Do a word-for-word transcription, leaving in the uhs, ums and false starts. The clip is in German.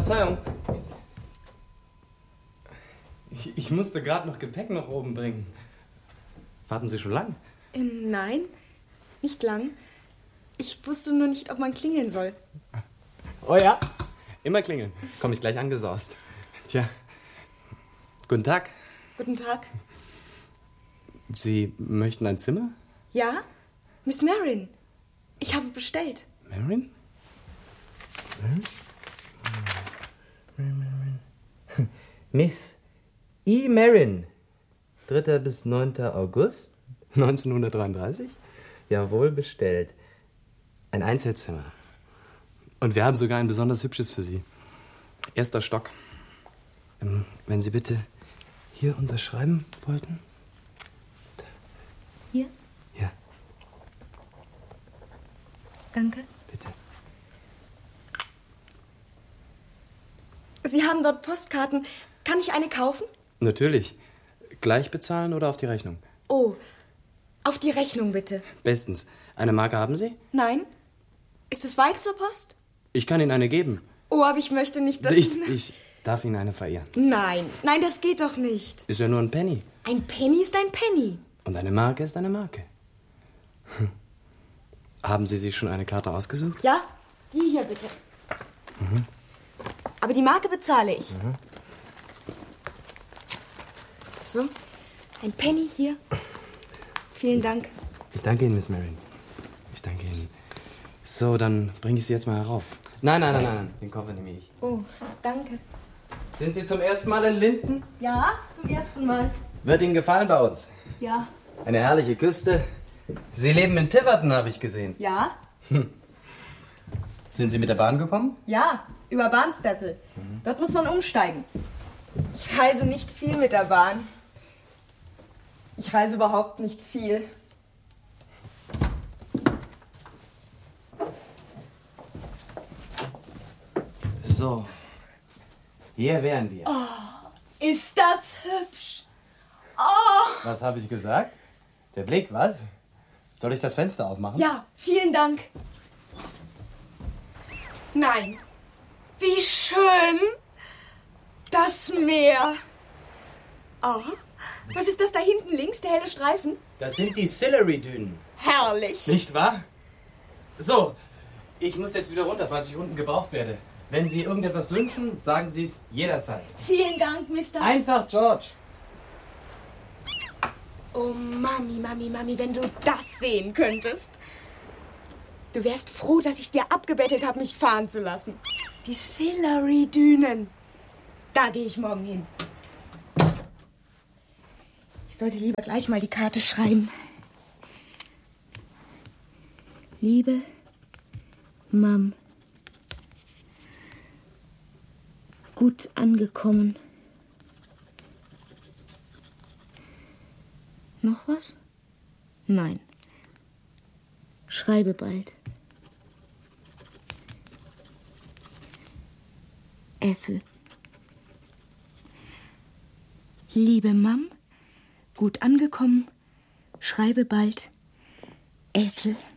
Verzeihung. Ich, ich musste gerade noch Gepäck nach oben bringen. Warten Sie schon lang? Äh, nein, nicht lang. Ich wusste nur nicht, ob man klingeln soll. Oh ja, immer klingeln. Komm ich gleich angesaust. Tja, guten Tag. Guten Tag. Sie möchten ein Zimmer? Ja, Miss Marin. Ich habe bestellt. Marin? Marin? Miss E. Marin. dritter bis neunter August neunzehnhundertdreiunddreißig? Jawohl, bestellt. Ein Einzelzimmer. Und wir haben sogar ein besonders hübsches für Sie. Erster Stock. Ähm, wenn Sie bitte hier unterschreiben wollten. Hier? Ja. Danke. Bitte. Sie haben dort Postkarten. Kann ich eine kaufen? Natürlich. Gleich bezahlen oder auf die Rechnung? Oh, auf die Rechnung bitte. Bestens. Eine Marke haben Sie? Nein? Ist es weit zur Post? Ich kann Ihnen eine geben. Oh, aber ich möchte nicht, dass... Ich, ich darf Ihnen eine verehren. Nein, nein, das geht doch nicht. Ist ja nur ein Penny. Ein Penny ist ein Penny. Und eine Marke ist eine Marke. Hm. Haben Sie sich schon eine Karte ausgesucht? Ja, die hier bitte. Mhm. Aber die Marke bezahle ich. Mhm. So, ein Penny hier. Vielen Dank. Ich danke Ihnen, Miss Marin. Ich danke Ihnen. So, dann bringe ich Sie jetzt mal herauf. Nein, nein, nein, nein, den Koffer nehme ich. Oh, danke. Sind Sie zum ersten Mal in Linden? Ja, zum ersten Mal. Wird Ihnen gefallen bei uns? Ja. Eine herrliche Küste. Sie leben in Tiverton, habe ich gesehen. Ja? Hm. Sind Sie mit der Bahn gekommen? Ja, über Barnstaple. Mhm. Dort muss man umsteigen. Ich reise nicht viel mit der Bahn. Ich reise überhaupt nicht viel. So, hier wären wir. Oh, ist das hübsch. Oh. Was habe ich gesagt? Der Blick, was? Soll ich das Fenster aufmachen? Ja, vielen Dank. Nein. Wie schön. Das Meer. Oh, was ist das da hinten links, der helle Streifen? Das sind die Sillery-Dünen. Herrlich. Nicht wahr? So, ich muss jetzt wieder runter, falls ich unten gebraucht werde. Wenn Sie irgendetwas wünschen, sagen Sie es jederzeit. Vielen Dank, Mister Einfach, George. Oh, Mami, Mami, Mami, wenn du das sehen könntest. Du wärst froh, dass ich dir abgebettelt habe, mich fahren zu lassen. Die Sillery-Dünen. Da gehe ich morgen hin. Ich sollte lieber gleich mal die Karte schreiben. Liebe Mom. Gut angekommen. Noch was? Nein. Schreibe bald. Ethel. Liebe Mom, gut angekommen. Schreibe bald. Ethel.